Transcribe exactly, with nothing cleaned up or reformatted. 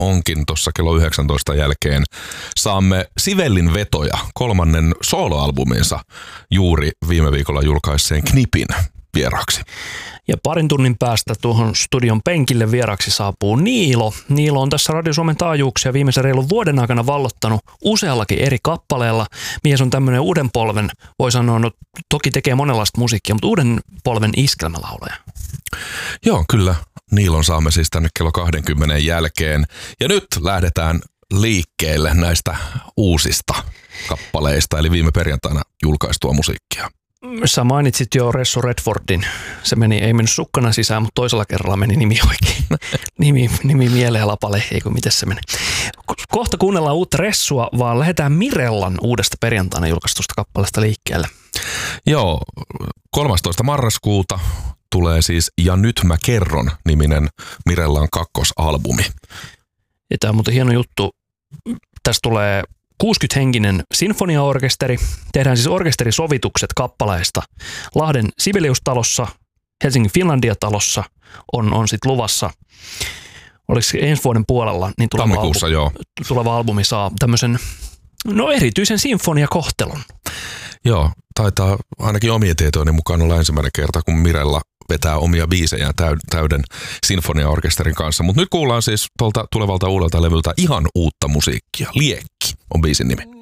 onkin tuossa kello yhdeksäntoista jälkeen. Saamme Sibellin vetoja kolmannen soloalbuminsa juuri viime viikolla julkaisseen Knipin vieraaksi. Ja parin tunnin päästä tuohon studion penkille vieraksi saapuu Niilo. Niilo on tässä Radio Suomen taajuuksia viimeisen reilun vuoden aikana vallottanut useallakin eri kappaleella. Mies on tämmöinen uuden polven, voi sanoa, no toki tekee monenlaista musiikkia, mutta uuden polven iskelmälaulaja. Joo, kyllä. Niilon saamme siis tänne kello kaksikymmentä jälkeen. Ja nyt lähdetään liikkeelle näistä uusista kappaleista, eli viime perjantaina julkaistua musiikkia. Sä mainitsit jo Resso Redfordin. Se meni, ei mennyt sukkana sisään, mutta toisella kerralla meni nimi oikein. nimi, nimi mieleen lapale, eikö miten se meni. Kohta kuunnellaan uutta Ressua, vaan lähdetään Mirellan uudesta perjantaina julkaistusta kappaleesta liikkeelle. Joo, kolmastoista marraskuuta tulee siis Ja nyt mä kerron -niminen Mirellan kakkosalbumi. Ja tämä on muuten hieno juttu. Tässä tulee kuusikymmentä-henkinen sinfoniaorkesteri. Tehdään siis orkesterisovitukset kappaleista. Lahden Sibelius-talossa, Helsingin Finlandia-talossa on, on sitten luvassa. Oliko se ensi vuoden puolella, niin tuleva, Tammikuussa, albu- joo. tuleva albumi saa tämmöisen no erityisen sinfoniakohtelun. Joo, taitaa ainakin omien tietojeni mukaan olla ensimmäinen kerta, kun Mirella vetää omia biisejään täyden sinfoniaorkesterin kanssa. Mutta nyt kuullaan siis tuolta tulevalta uudelta levyltä ihan uutta musiikkia. Liekki on biisin nimi.